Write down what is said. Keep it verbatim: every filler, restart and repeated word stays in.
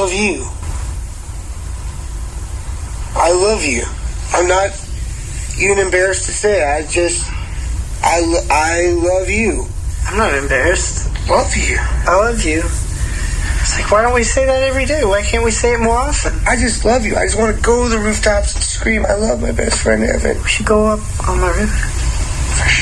love you. I love you. I'm not even embarrassed to say it. I just, I, I love you. I'm not embarrassed. Love you. I love you. It's like, why don't we say that every day? Why can't we say it more often? I just love you. I just want to go to the rooftops and scream, I love my best friend Evan. We should go up on the roof.